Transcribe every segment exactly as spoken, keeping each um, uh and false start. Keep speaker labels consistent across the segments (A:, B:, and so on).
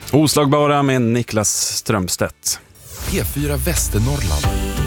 A: Oslagbara med Niklas Strömstedt.
B: P fyra Västernorrland.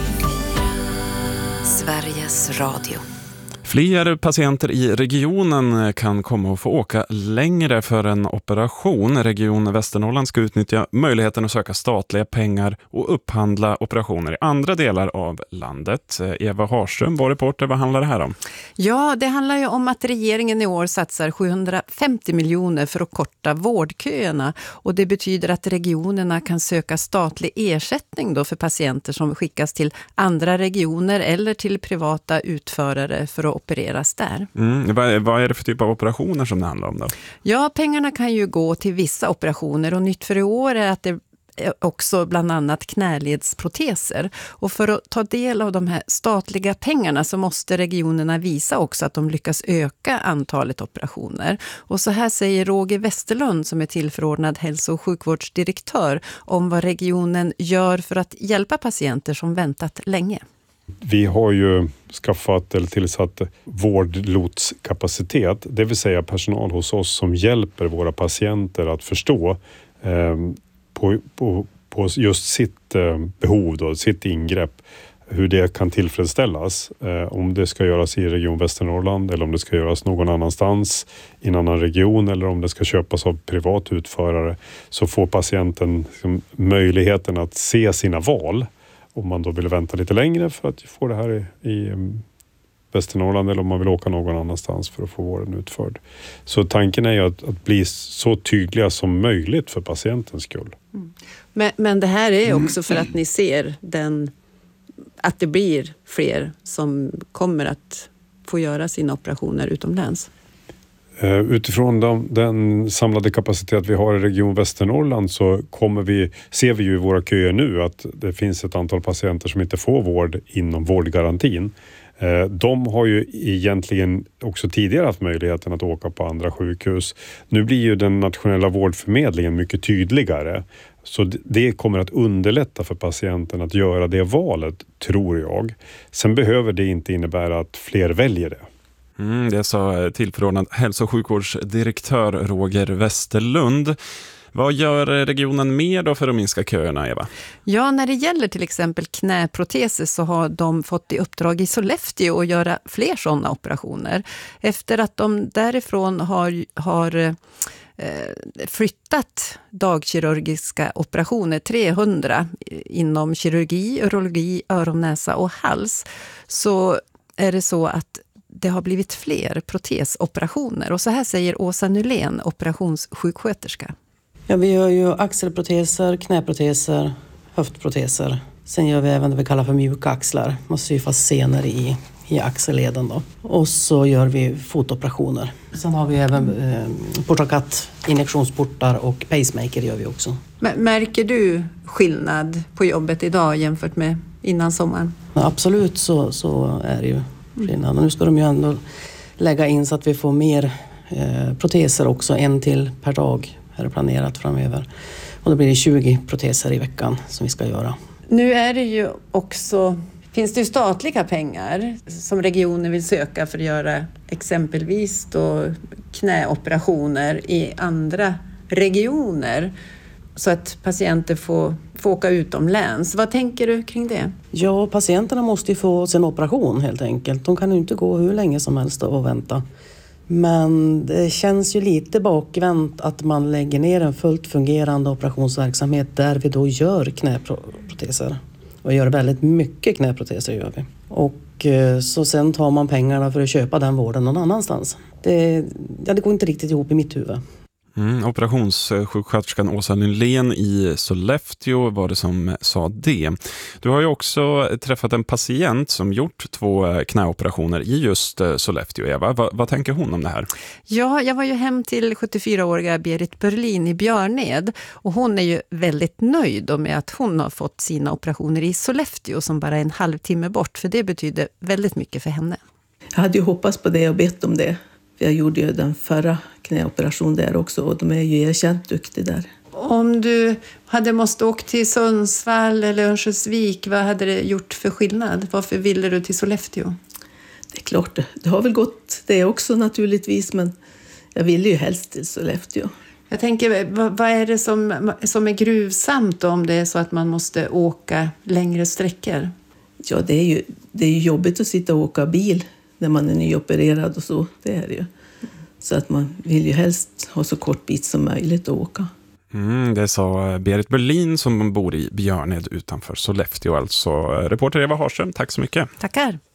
C: Sveriges Radio.
A: Fler patienter i regionen kan komma att få åka längre för en operation. Region Västernorrland ska utnyttja möjligheten att söka statliga pengar och upphandla operationer i andra delar av landet. Eva Harström, vår reporter, vad handlar det här om?
D: Ja, det handlar ju om att regeringen i år satsar sjuhundrafemtio miljoner för att korta vårdköerna. Och det betyder att regionerna kan söka statlig ersättning då för patienter som skickas till andra regioner eller till privata utförare för att opereras där.
A: Mm, vad, vad är det för typ av operationer som det handlar om då?
D: Ja, pengarna kan ju gå till vissa operationer och nytt för i år är att det också bland annat knäledsproteser. Och för att ta del av de här statliga pengarna så måste regionerna visa också att de lyckas öka antalet operationer. Och så här säger Roger Westerlund som är tillförordnad hälso- och sjukvårdsdirektör om vad regionen gör för att hjälpa patienter som väntat länge.
E: Vi har ju skaffat eller tillsatt vårdlotskapacitet, det vill säga personal hos oss som hjälper våra patienter att förstå eh, på, på, på just sitt eh, behov, då, sitt ingrepp, hur det kan tillfredsställas. Eh, om det ska göras i Region Västernorrland eller om det ska göras någon annanstans i en annan region eller om det ska köpas av privat utförare, så får patienten liksom möjligheten att se sina val. Om man då vill vänta lite längre för att få det här i, i Västernorrland eller om man vill åka någon annanstans för att få vården utförd. Så tanken är ju att, att bli så tydliga som möjligt för patientens skull.
D: Mm. Men, men det här är också för att ni ser den, att det blir fler som kommer att få göra sina operationer utomlands.
E: Utifrån de, den samlade kapacitet vi har i Region Västernorrland så kommer vi, ser vi ju i våra köer nu att det finns ett antal patienter som inte får vård inom vårdgarantin. De har ju egentligen också tidigare haft möjligheten att åka på andra sjukhus. Nu blir ju den nationella vårdförmedlingen mycket tydligare. Så det kommer att underlätta för patienten att göra det valet, tror jag. Sen behöver det inte innebära att fler väljer det.
A: Mm, det sa tillförordnad hälso- och sjukvårdsdirektör Roger Westerlund. Vad gör regionen mer då för att minska köerna, Eva?
D: Ja, när det gäller till exempel knäproteser så har de fått i uppdrag i Sollefteå att göra fler sådana operationer. Efter att de därifrån har, har eh, flyttat dagkirurgiska operationer, trehundra inom kirurgi, urologi, öron, näsa och hals, så är det så att det har blivit fler protesoperationer. Och så här säger Åsa Nylén, operationssjuksköterska.
F: Ja, vi gör ju axelproteser, knäproteser, höftproteser. Sen gör vi även det vi kallar för mjuka axlar. Man syr fast senare i, i axelleden då. Och så gör vi fotoperationer. Sen har vi även eh, portakatt, injektionsportar och pacemaker gör vi också.
D: Men märker du skillnad på jobbet idag jämfört med innan sommaren?
F: Ja, absolut så, så är det ju skillnad. Och nu ska de ju ändå lägga in så att vi får mer eh, proteser också, en till per dag. Är det planerat framöver. Och då blir det tjugo proteser i veckan som vi ska göra.
D: Nu är det ju också, finns det ju statliga pengar som regionen vill söka för att göra exempelvis då knäoperationer i andra regioner så att patienter får, får åka utomlands. Vad tänker du kring det?
F: Ja, patienterna måste ju få sin operation helt enkelt. De kan ju inte gå hur länge som helst och vänta. Men det känns ju lite bakvänt att man lägger ner en fullt fungerande operationsverksamhet där vi då gör knäproteser. Och gör väldigt mycket knäproteser gör vi. Och så sen tar man pengarna för att köpa den vården någon annanstans. Det, ja, det går inte riktigt ihop i mitt huvud.
A: Mm, operationssjuksköterskan Åsa Nylén i Sollefteå var det som sa det. Du har ju också träffat en patient som gjort två knäoperationer i just Sollefteå, Eva. Va, vad tänker hon om det här?
D: Ja, jag var ju hem till sjuttiofyraåriga Berit Berlin i Björned och hon är ju väldigt nöjd med att hon har fått sina operationer i Sollefteå som bara är en halvtimme bort, för det betyder väldigt mycket för henne.
G: Jag hade ju hoppats på det och bett om det. Jag gjorde ju den förra knäoperationen där också och de är ju erkänt duktiga där.
D: Om du hade måste åka till Sundsvall eller Örnsköldsvik, vad hade det gjort för skillnad? Varför ville du till Sollefteå?
G: Det är klart, det har väl gått det också naturligtvis, men jag ville ju helst till Sollefteå.
D: Jag tänker, vad, vad är det som, som är gruvsamt då, om det är så att man måste åka längre sträckor?
G: Ja, det är ju, det är ju jobbigt att sitta och åka bil när man är nyopererad och så. Det är det ju. Så att man vill ju helst ha så kort bit som möjligt att åka.
A: Mm, det sa Berit Berlin som bor i Björned utanför Sollefteå. Alltså reporter Eva Harström, tack så mycket.
D: Tackar.